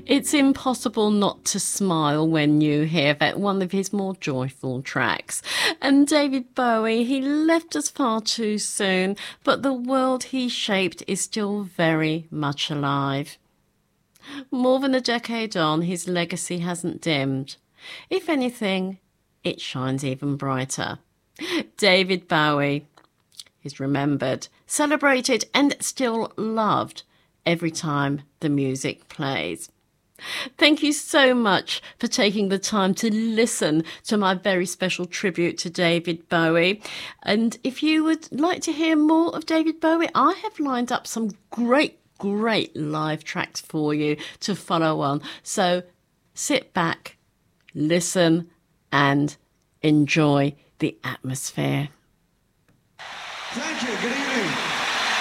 It's impossible not to smile when you hear that, one of his more joyful tracks. And David Bowie, he left us far too soon, but the world he shaped is still very much alive. More than a decade on, his legacy hasn't dimmed. If anything, it shines even brighter. David Bowie is remembered, celebrated, and still loved every time the music plays. Thank you so much for taking the time to listen to my very special tribute to David Bowie. And if you would like to hear more of David Bowie, I have lined up some great live tracks for you to follow on. So sit back, listen, and enjoy the atmosphere. Thank you. Good evening.